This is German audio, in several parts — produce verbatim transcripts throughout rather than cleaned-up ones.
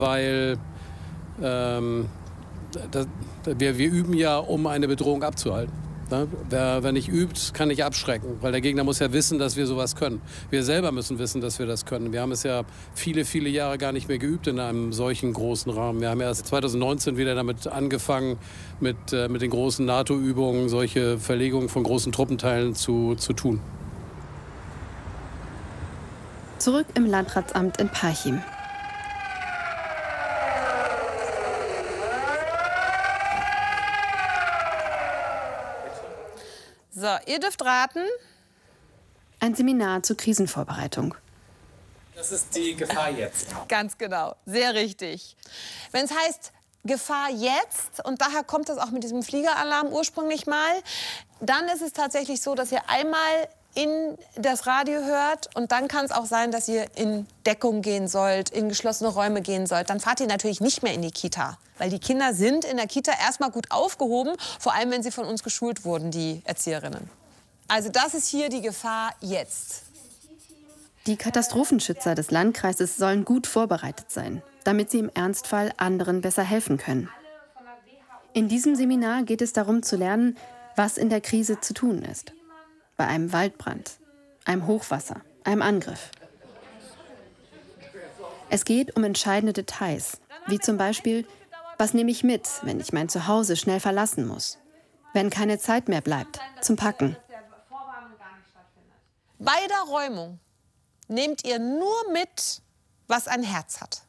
Weil ähm, das, wir, wir üben ja, um eine Bedrohung abzuhalten. Ne? Wer, wer nicht übt, kann nicht abschrecken, weil der Gegner muss ja wissen, dass wir sowas können. Wir selber müssen wissen, dass wir das können. Wir haben es ja viele, viele Jahre gar nicht mehr geübt in einem solchen großen Rahmen. Wir haben erst zwanzig neunzehn wieder damit angefangen, mit, äh, mit den großen NATO-Übungen solche Verlegungen von großen Truppenteilen zu, zu tun. Zurück im Landratsamt in Parchim. So, ihr dürft raten. Ein Seminar zur Krisenvorbereitung. Das ist die Gefahr jetzt. Ganz genau, sehr richtig. Wenn es heißt Gefahr jetzt, und daher kommt das auch mit diesem Fliegeralarm ursprünglich mal, dann ist es tatsächlich so, dass ihr einmal in das Radio hört und dann kann es auch sein, dass ihr in Deckung gehen sollt, in geschlossene Räume gehen sollt. Dann fahrt ihr natürlich nicht mehr in die Kita, weil die Kinder sind in der Kita erstmal gut aufgehoben, vor allem wenn sie von uns geschult wurden, die Erzieherinnen. Also das ist hier die Gefahr jetzt. Die Katastrophenschützer des Landkreises sollen gut vorbereitet sein, damit sie im Ernstfall anderen besser helfen können. In diesem Seminar geht es darum zu lernen, was in der Krise zu tun ist. Bei einem Waldbrand, einem Hochwasser, einem Angriff. Es geht um entscheidende Details, wie zum Beispiel, was nehme ich mit, wenn ich mein Zuhause schnell verlassen muss, wenn keine Zeit mehr bleibt zum Packen. Bei der Räumung nehmt ihr nur mit, was ein Herz hat.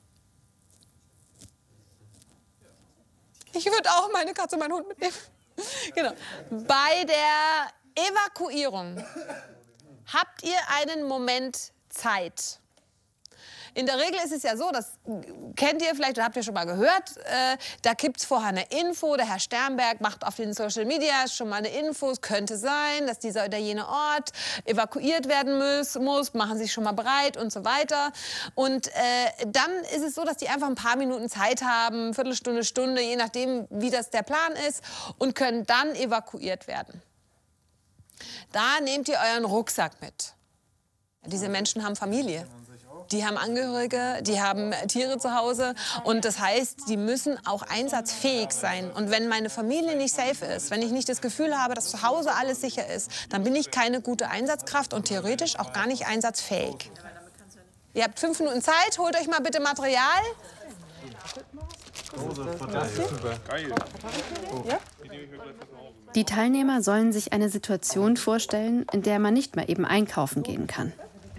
Ich würde auch meine Katze und meinen Hund mitnehmen. Genau. Bei der Evakuierung habt ihr einen Moment Zeit. In der Regel ist es ja so, das kennt ihr vielleicht oder habt ihr schon mal gehört, äh, da gibt es vorher eine Info, der Herr Sternberg macht auf den Social Media schon mal eine Info, es könnte sein, dass dieser oder jene Ort evakuiert werden muss, muss, machen sich schon mal bereit und so weiter. Und äh, dann ist es so, dass die einfach ein paar Minuten Zeit haben, Viertelstunde, Stunde, je nachdem, wie das der Plan ist, und können dann evakuiert werden. Da nehmt ihr euren Rucksack mit. Diese Menschen haben Familie. Die haben Angehörige, die haben Tiere zu Hause. Und das heißt, die müssen auch einsatzfähig sein. Und wenn meine Familie nicht safe ist, wenn ich nicht das Gefühl habe, dass zu Hause alles sicher ist, dann bin ich keine gute Einsatzkraft und theoretisch auch gar nicht einsatzfähig. Ihr habt fünf Minuten Zeit, holt euch mal bitte Material. Die Teilnehmer sollen sich eine Situation vorstellen, in der man nicht mehr eben einkaufen gehen kann.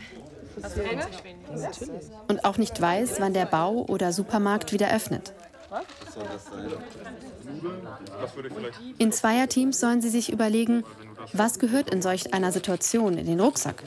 Und auch nicht weiß, wann der Bau oder Supermarkt wieder öffnet. In Zweierteams sollen sie sich überlegen, was gehört in solch einer Situation in den Rucksack.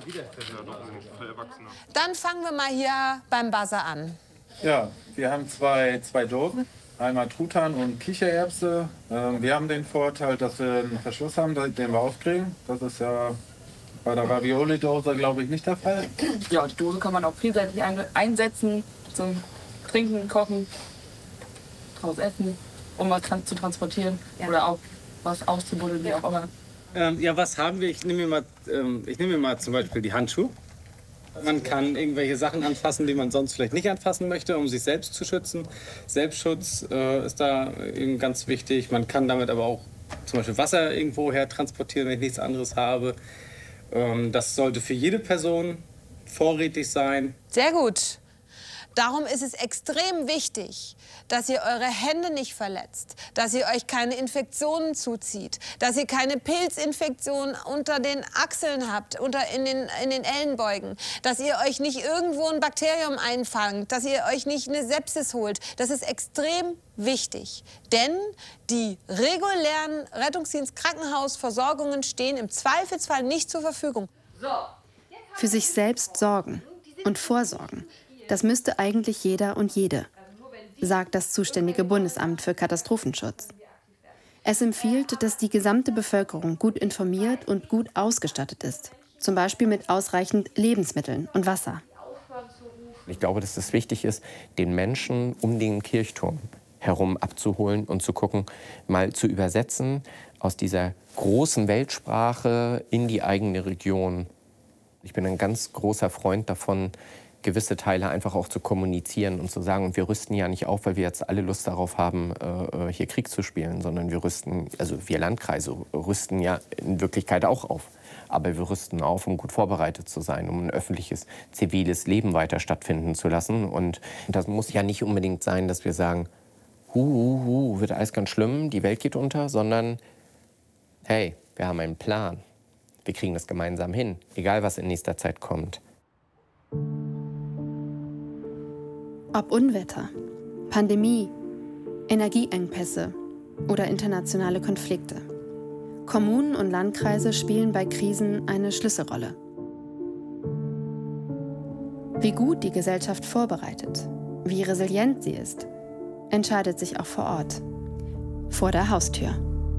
Dann fangen wir mal hier beim Buzzer an. Ja, wir haben zwei, zwei Dosen. Einmal Truthahn und Kichererbse. Ähm, wir haben den Vorteil, dass wir einen Verschluss haben, den wir aufkriegen. Das ist ja bei der Ravioli-Dose, glaube ich, nicht der Fall. Ja, die Dose kann man auch vielseitig einsetzen, zum Trinken, Kochen, draus essen, um was zu transportieren, ja, oder auch was auszubuddeln, wie auch immer. Ähm, ja, was haben wir? Ich nehme mir mal, ähm, ich nehme mir mal zum Beispiel die Handschuhe. Man kann irgendwelche Sachen anfassen, die man sonst vielleicht nicht anfassen möchte, um sich selbst zu schützen. Selbstschutz äh, ist da eben ganz wichtig. Man kann damit aber auch zum Beispiel Wasser irgendwo her transportieren, wenn ich nichts anderes habe. Ähm, das sollte für jede Person vorrätig sein. Sehr gut. Darum ist es extrem wichtig, dass ihr eure Hände nicht verletzt, dass ihr euch keine Infektionen zuzieht, dass ihr keine Pilzinfektionen unter den Achseln habt, unter in den, in den Ellenbeugen, dass ihr euch nicht irgendwo ein Bakterium einfangt, dass ihr euch nicht eine Sepsis holt. Das ist extrem wichtig, denn die regulären Rettungsdienst-Krankenhausversorgungen stehen im Zweifelsfall nicht zur Verfügung. Für sich selbst sorgen und vorsorgen. Das müsste eigentlich jeder und jede, sagt das zuständige Bundesamt für Katastrophenschutz. Es empfiehlt, dass die gesamte Bevölkerung gut informiert und gut ausgestattet ist, zum Beispiel mit ausreichend Lebensmitteln und Wasser. Ich glaube, dass es wichtig ist, den Menschen um den Kirchturm herum abzuholen und zu gucken, mal zu übersetzen aus dieser großen Weltsprache in die eigene Region. Ich bin ein ganz großer Freund davon, gewisse Teile einfach auch zu kommunizieren und zu sagen, und wir rüsten ja nicht auf, weil wir jetzt alle Lust darauf haben, äh, hier Krieg zu spielen, sondern wir rüsten, also wir Landkreise rüsten ja in Wirklichkeit auch auf. Aber wir rüsten auf, um gut vorbereitet zu sein, um ein öffentliches, ziviles Leben weiter stattfinden zu lassen. Und das muss ja nicht unbedingt sein, dass wir sagen, hu, hu, hu, wird alles ganz schlimm, die Welt geht unter, sondern hey, wir haben einen Plan. Wir kriegen das gemeinsam hin, egal was in nächster Zeit kommt. Ob Unwetter, Pandemie, Energieengpässe oder internationale Konflikte. Kommunen und Landkreise spielen bei Krisen eine Schlüsselrolle. Wie gut die Gesellschaft vorbereitet, wie resilient sie ist, entscheidet sich auch vor Ort, vor der Haustür.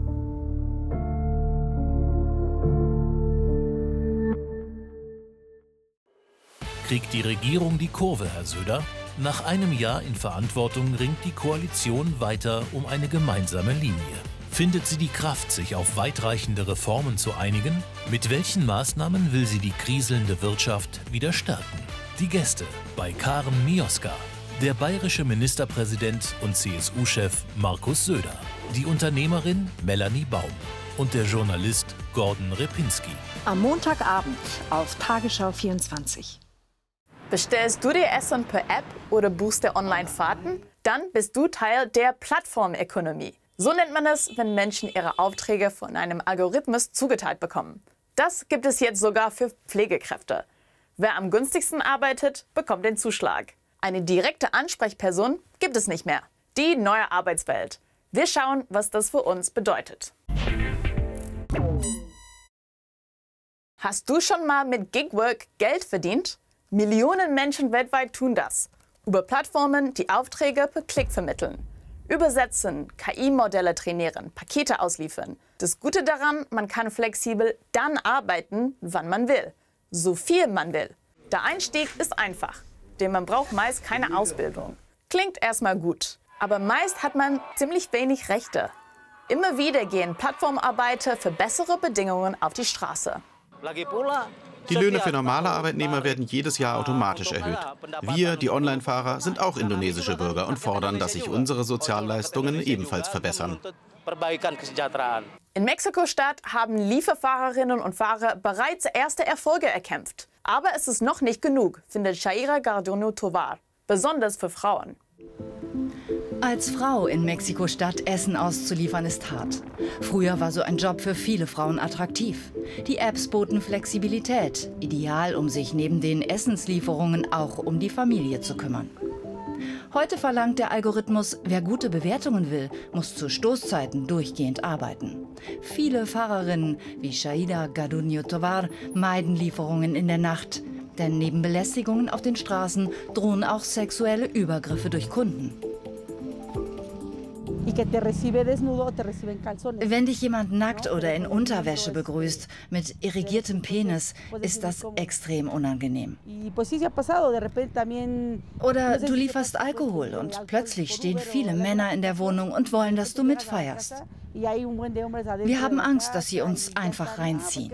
Kriegt die Regierung die Kurve, Herr Söder? Nach einem Jahr in Verantwortung ringt die Koalition weiter um eine gemeinsame Linie. Findet sie die Kraft, sich auf weitreichende Reformen zu einigen? Mit welchen Maßnahmen will sie die kriselnde Wirtschaft wieder stärken? Die Gäste bei Karen Mioska, der bayerische Ministerpräsident und C S U-Chef Markus Söder, die Unternehmerin Melanie Baum und der Journalist Gordon Repinski. Am Montagabend auf Tagesschau vierundzwanzig. Bestellst du dir Essen per App oder buchst dir Online-Fahrten? Dann bist du Teil der Plattformökonomie. So nennt man es, wenn Menschen ihre Aufträge von einem Algorithmus zugeteilt bekommen. Das gibt es jetzt sogar für Pflegekräfte. Wer am günstigsten arbeitet, bekommt den Zuschlag. Eine direkte Ansprechperson gibt es nicht mehr. Die neue Arbeitswelt. Wir schauen, was das für uns bedeutet. Hast du schon mal mit Gigwork Geld verdient? Millionen Menschen weltweit tun das. Über Plattformen, die Aufträge per Klick vermitteln. Übersetzen, K I-Modelle trainieren, Pakete ausliefern. Das Gute daran, man kann flexibel dann arbeiten, wann man will. So viel man will. Der Einstieg ist einfach, denn man braucht meist keine Ausbildung. Klingt erstmal gut, aber meist hat man ziemlich wenig Rechte. Immer wieder gehen Plattformarbeiter für bessere Bedingungen auf die Straße. Die Löhne für normale Arbeitnehmer werden jedes Jahr automatisch erhöht. Wir, die Online-Fahrer, sind auch indonesische Bürger und fordern, dass sich unsere Sozialleistungen ebenfalls verbessern. In Mexiko-Stadt haben Lieferfahrerinnen und Fahrer bereits erste Erfolge erkämpft. Aber es ist noch nicht genug, findet Shaira Garduño Tovar, besonders für Frauen. Als Frau in Mexiko-Stadt Essen auszuliefern ist hart. Früher war so ein Job für viele Frauen attraktiv. Die Apps boten Flexibilität, ideal, um sich neben den Essenslieferungen auch um die Familie zu kümmern. Heute verlangt der Algorithmus, wer gute Bewertungen will, muss zu Stoßzeiten durchgehend arbeiten. Viele Fahrerinnen wie Shaira Garduño Tovar meiden Lieferungen in der Nacht. Denn neben Belästigungen auf den Straßen drohen auch sexuelle Übergriffe durch Kunden. Wenn dich jemand nackt oder in Unterwäsche begrüßt, mit irrigiertem Penis, ist das extrem unangenehm. Oder du lieferst Alkohol und plötzlich stehen viele Männer in der Wohnung und wollen, dass du mitfeierst. Wir haben Angst, dass sie uns einfach reinziehen.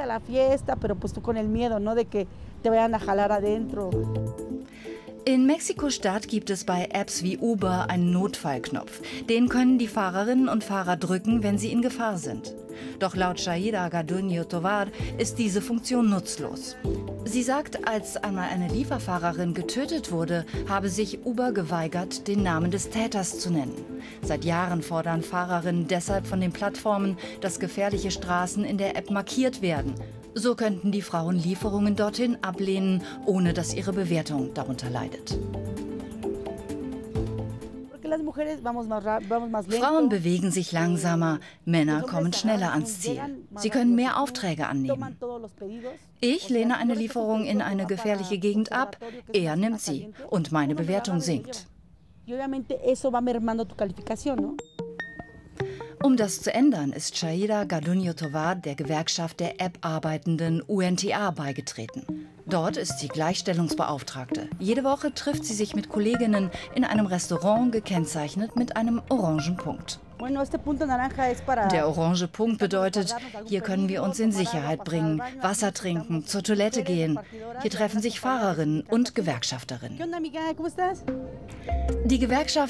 In Mexiko-Stadt gibt es bei Apps wie Uber einen Notfallknopf. Den können die Fahrerinnen und Fahrer drücken, wenn sie in Gefahr sind. Doch laut Shaira Garduño Tovar ist diese Funktion nutzlos. Sie sagt, als einmal eine Lieferfahrerin getötet wurde, habe sich Uber geweigert, den Namen des Täters zu nennen. Seit Jahren fordern Fahrerinnen deshalb von den Plattformen, dass gefährliche Straßen in der App markiert werden. So könnten die Frauen Lieferungen dorthin ablehnen, ohne dass ihre Bewertung darunter leidet. Frauen bewegen sich langsamer, Männer kommen schneller ans Ziel. Sie können mehr Aufträge annehmen. Ich lehne eine Lieferung in eine gefährliche Gegend ab, er nimmt sie und meine Bewertung sinkt. Um das zu ändern, ist Shaira Garduño Tovar der Gewerkschaft der App-arbeitenden U N T A beigetreten. Dort ist sie Gleichstellungsbeauftragte. Jede Woche trifft sie sich mit Kolleginnen in einem Restaurant, gekennzeichnet mit einem orangen Punkt. Der orange Punkt bedeutet, hier können wir uns in Sicherheit bringen, Wasser trinken, zur Toilette gehen. Hier treffen sich Fahrerinnen und Gewerkschafterinnen. Die Gewerkschaft